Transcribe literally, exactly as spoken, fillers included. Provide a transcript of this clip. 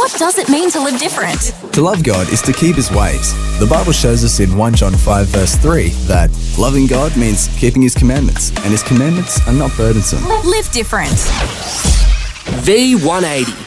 What does it mean to live different? To love God is to keep His ways. The Bible shows us in First John five verse three that loving God means keeping His commandments, and His commandments are not burdensome. Live different. V one eighty.